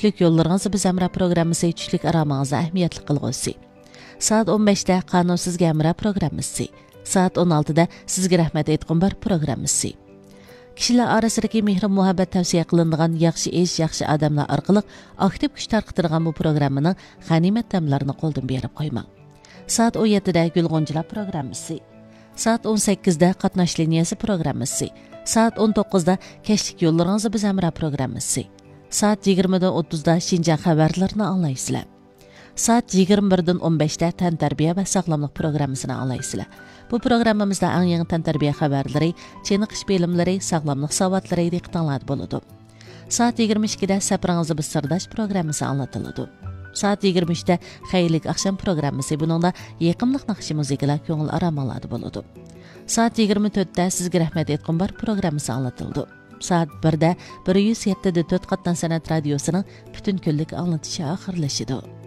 Tushlik yollarınızı biz əmrə proqramısı tushlik aramağınızı əhmiyyətli qılğısı. Saat 15-də Qanunsizga əmrə proqramısı. Saat 16-da Sizga rəhmət aytqım bar proqramısı. Kishilar orasidagi mehr muhabbat tavsiya qilinadigan yaxshi ish, yaxshi odamlar orqali aktiv kuch tarqatirgan bu programmaning g'animat damlarini qo'ldan berib qo'ymang. Saat 17-da Gulg'unchilar programmasi. Saat 18-da Qatnash liniyasi programmasi. Saat 19-da Kechlik yo'llaringizni biz amra programmasi. Saat 20:30-da Shinjan xabarlarini anglaysizlar. Saat 21-dan 15-da tantarbiya va sog'lomlik programmasini anglaysizlar. Bu programmamizda eng yangi tantarbiya xabarlari, cheniqish bilimlari, sog'lomlik savotlari diqqatinglarda bo'ladi. Saat 22-da Sapringizni biz sirdash programmasi anglatiladi. Saat 23-da Xayrlik axşam programmasi, buningda yeqimliq naqshi muzikalar ko'ngil aromalarda bo'ladi. Saat 24-da Sizga rahmat aytqim bar programmasi anglatildi. Saat 1-da 107.4 Qatnan san'at radiosining butun kunlik anglatishi oxirlashidi.